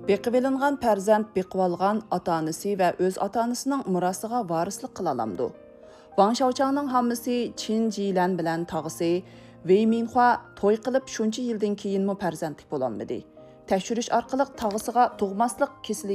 Beqib elingan farzand beqib olgan ota-onasi va o'z ota-onasining mirosiga varislik qila olamdi. Wang Xiaochangning hammasi Qin Jilan bilan tog'isi Wei Minhua to'y qilib shuncha yildan keyinmi farzandlik bo'lolmadi. Tekshirish orqali tog'isiga tug'maslik kesili